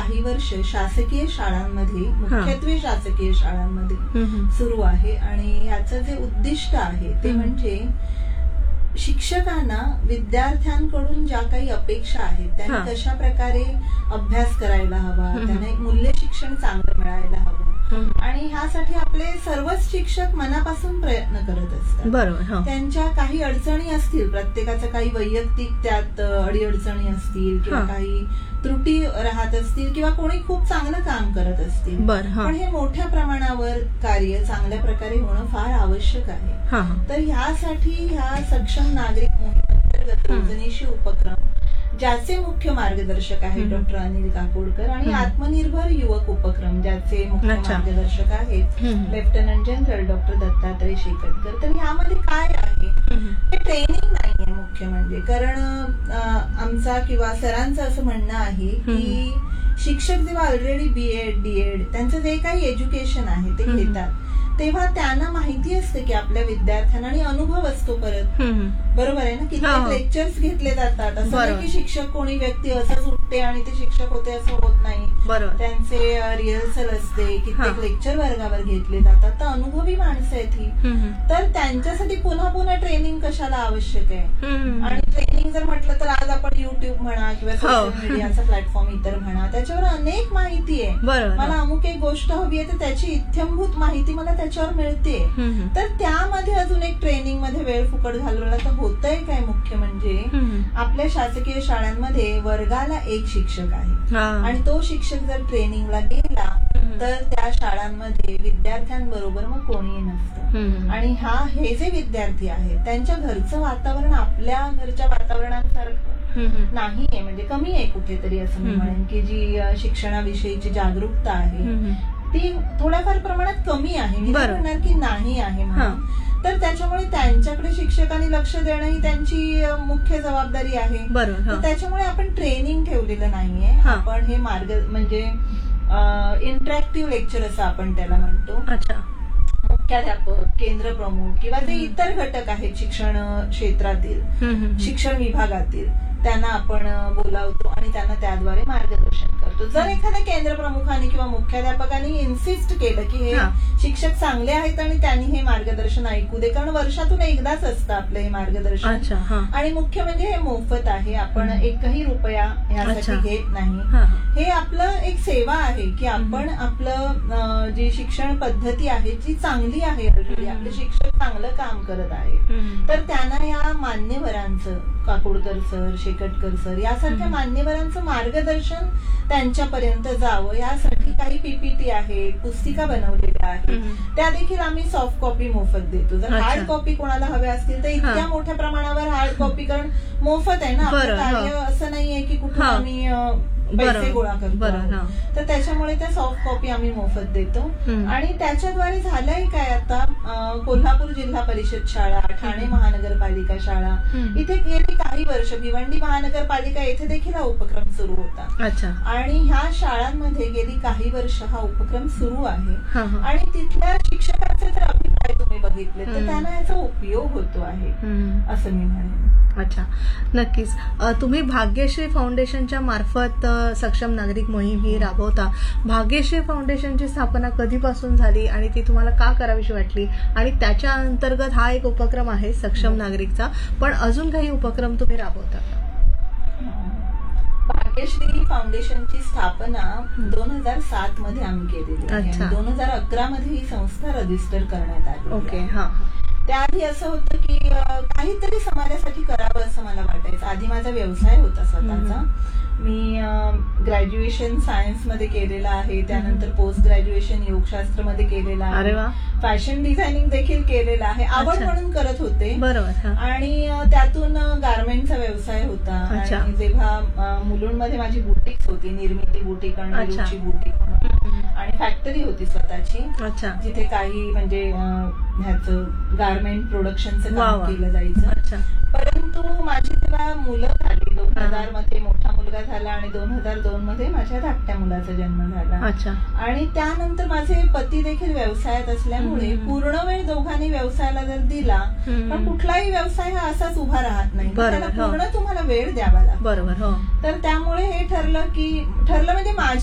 काही वर्ष शासकीय शाळांमध्ये, मुख्यत्वे शासकीय शाळांमध्ये सुरू आहे. आणि याचं जे उद्दिष्ट आहे ते म्हणजे शिक्षकांना विद्यार्थ्यांकडून ज्या काही अपेक्षा आहेत त्यांनी कशा प्रकारे अभ्यास करायला हवा, त्यांना एक मूल्य शिक्षण चांगलं मिळायला हवं, आणि ह्यासाठी आपले सर्वच शिक्षक मनापासून प्रयत्न करत असतात. बरोबर. त्यांच्या काही अडचणी असतील, प्रत्येकाचं काही वैयक्तिक त्यात अडीअडचणी असतील किंवा काही त्रुटी राहत असतील किंवा कोणी खूप चांगलं काम करत असतील, पण हे मोठ्या प्रमाणावर कार्य चांगल्या प्रकारे होणं फार आवश्यक आहे. तर ह्यासाठी ह्या सक्षम नागरिक मोहिमेअंतर्गत रोजनीशी उपक्रम, ज्याचे मुख्य मार्गदर्शक आहेत डॉक्टर अनिल काकोडकर, आणि आत्मनिर्भर युवक उपक्रम, ज्याचे मुख्य मार्गदर्शक आहेत lieutenant general doctor Dattatray Shekatkar. तर ह्यामध्ये काय आहे, हे ट्रेनिंग नाहीये मुख्य म्हणजे, कारण आमचा किंवा सरांचं असं म्हणणं आहे की शिक्षक जेव्हा ऑलरेडी BEd DEd त्यांचं जे काही एज्युकेशन आहे ते घेतात, तेव्हा त्यांना माहिती असते की आपल्या विद्यार्थ्यांना, आणि अनुभव असतो परत, बरोबर आहे ना, कित्येक लेक्चर्स घेतले जातात. असं नाही की शिक्षक कोणी व्यक्ती असंच उठते आणि ते शिक्षक होते असं होत नाही. त्यांचे रिहर्सल असते, कित्येक लेक्चर वर्गावर घेतले जातात. तर अनुभवी माणसं आहेत ही, तर त्यांच्यासाठी पुन्हा पुन्हा ट्रेनिंग कशाला आवश्यक आहे. आणि ट्रेनिंग जर म्हटलं तर आज आपण युट्यूब म्हणा किंवा सोशल मीडियाचा प्लॅटफॉर्म इतर म्हणा, त्याच्यावर अनेक माहिती आहे. मला अमुक एक गोष्ट हवी आहे तर त्याची इत्थंभूत माहिती मला त्याच्यावर मिळते. तर त्यामध्ये अजून एक ट्रेनिंग मध्ये वेळ फुकट घालवला तर होतंय काय, मुख्य म्हणजे आपल्या शासकीय शाळांमध्ये वर्गाला एक शिक्षक आहे, आणि तो शिक्षक जर ट्रेनिंगला गेला तर त्या शाळांमध्ये विद्यार्थ्यांबरोबर मग कोणीही नसतं. आणि हे जे विद्यार्थी आहेत त्यांच्या घरचं वातावरण आपल्या घरच्या वातावरणासारखं नाहीये, म्हणजे कमी आहे कुठेतरी, असं मी म्हणेन की जी शिक्षणाविषयीची जागरूकता आहे ती थोड्याफार प्रमाणात कमी आहे. मी म्हणणार की नाही आहे म्हणून. तर त्याच्यामुळे त्यांच्याकडे शिक्षकांनी लक्ष देणं ही त्यांची मुख्य जबाबदारी आहे. तर त्याच्यामुळे आपण ट्रेनिंग ठेवलेलं नाहीये. आपण हे म्हणजे इंटरॅक्टिव्ह लेक्चर असं आपण त्याला म्हणतो. मुख्याध्यापक, केंद्र प्रमुख किंवा जे इतर घटक आहेत शिक्षण क्षेत्रातील, शिक्षण विभागातील, त्यांना आपण बोलावतो आणि त्यांना त्याद्वारे मार्गदर्शन करतो. जर एखाद्या केंद्र प्रमुखाने किंवा मुख्याध्यापकाने इन्सिस्ट केलं की हे शिक्षक चांगले आहेत आणि त्यांनी हे मार्गदर्शन ऐकू दे, कारण वर्षातून एकदाच असतं आपलं हे मार्गदर्शन, आणि मुख्य म्हणजे हे मोफत आहे, आपण एकही रुपया ह्यासाठी घेत नाही. हे आपलं एक सेवा आहे की आपण आपलं जी शिक्षण पद्धती आहे जी चांगली आहे, ऑलरेडी आपले शिक्षक चांगलं काम करत आहेत, तर त्यांना या मान्यवरांचं, काकोडकर सर, शेकटकर सर यासारख्या मान्यवरांचं मार्गदर्शन त्यांच्यापर्यंत जावं यासाठी काही PPT आहेत, पुस्तिका बनवलेल्या आहेत, त्या देखील आम्ही सॉफ्ट कॉपी मोफत देतो. जर हार्ड कॉपी कोणाला हव्या असतील तर इतक्या मोठ्या प्रमाणावर हार्ड कॉपी, कारण मोफत आहे ना आपलं कार्य, असं नाहीये की कुठून आम्ही पैसे गोळा करतो, तर त्याच्यामुळे त्या सॉफ्ट कॉपी आम्ही मोफत देतो. आणि त्याच्याद्वारे झालंय काय, आता कोल्हापूर जिल्हा परिषद शाळा, ठाणे महानगरपालिका शाळा, इथे गेली काही वर्ष भिवंडी महानगरपालिका येथे देखील हा उपक्रम सुरू होता. आणि ह्या शाळांमध्ये गेली काही वर्ष हा उपक्रम सुरू आहे. आणि तिथल्या शिक्षकांचे जर अभिप्राय तुम्ही बघितले तर त्यांना याचा उपयोग होतो आहे, असं मी म्हणेन. अच्छा, नक्कीच. तुम्ही भाग्यश्री फाउंडेशनच्या मार्फत सक्षम नागरिक मोहीम ही राबवता. भाग्यश्री फाउंडेशनची स्थापना कधीपासून झाली आणि ती तुम्हाला का करावीशी वाटली, आणि त्याच्या अंतर्गत हा एक उपक्रम आहे सक्षम नागरिकचा, पण अजून काही उपक्रम तुम्ही राबवता? भाग्यश्री फाउंडेशनची स्थापना 2007 मध्ये आम्ही केलेली आहे. 2011 मध्ये ही संस्था रजिस्टर करण्यात आली. ओके. त्याआधी असं होतं की काहीतरी समाजासाठी करावं असं मला वाटायचं. आधी माझा व्यवसाय होता स्वतःचा. मी ग्रॅज्युएशन सायन्स मध्ये केलेलं आहे, त्यानंतर पोस्ट ग्रॅज्युएशन योगशास्त्र मध्ये केलेलं आहे, फॅशन डिझायनिंग देखील केलेलं आहे. आवड म्हणून करत होते. आणि त्यातून गारमेंटचा व्यवसाय होता. आणि जेव्हा मुलुंडमध्ये माझी बुटीक होती, निर्मिती बुटीक आणि रुची बुटीक, आणि फॅक्टरी होती स्वतःची, जिथे काही म्हणजे ह्याचं गारमेंट प्रोडक्शनचं काम केलं जायचं. परंतु माझी तेव्हा मुलं झाली, 2000 मध्ये मोठा मुलगा झाला आणि 2002 मध्ये माझ्या धाकट्या मुलाचा जन्म झाला. आणि त्यानंतर माझे पती देखील व्यवसायात असल्यामुळे पूर्ण वेळ दोघांनी व्यवसायाला जर दिला, पण कुठलाही व्यवसाय हा असाच उभा राहत नाही, त्याला पूर्ण तुम्हाला वेळ द्यावा लागतो. तर त्यामुळे हे ठरलं म्हणजे